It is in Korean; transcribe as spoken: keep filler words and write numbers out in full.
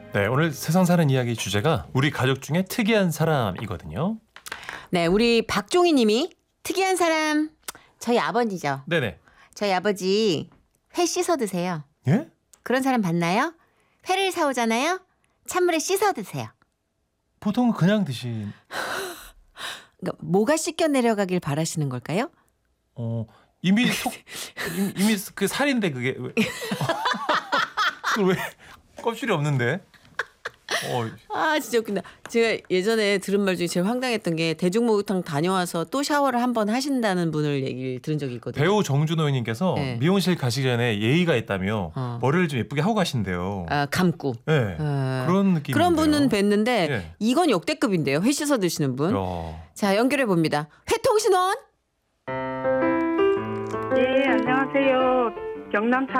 네, 오늘 세상 사는 이야기 주제가 우리 가족 중에 특이한 사람이거든요. 네, 우리 박종희 님이 특이한 사람 저희 아버지죠. 네네. 저희 아버지 회 씻어 드세요. 예? 그런 사람 봤나요? 회를 사오잖아요. 찬물에 씻어 드세요. 보통 그냥 드신. 그러니까 뭐가 씻겨 내려가길 바라시는 걸까요? 어 이미 속 이미, 이미 그 살인데 그게 왜? 그걸 왜 껍질이 없는데? 어. 아 진짜 웃긴다. 제가 예전에 들은 말 중에 제일 황당했던 게 대중목욕탕 다녀와서 또 샤워를 한 번 하신다는 분을 얘기를 들은 적이 있거든요. 배우 정준호님께서 네. 미용실 가시기 전에 예의가 있다며 어. 머리를 좀 예쁘게 하고 가신대요. 아 감고. 네. 아, 그런 느낌. 그런 분은 뵀는데 예. 이건 역대급인데요. 회 씻어 드시는 분. 야. 자 연결해 봅니다. 회통신원. 네, 안녕하세요. 경남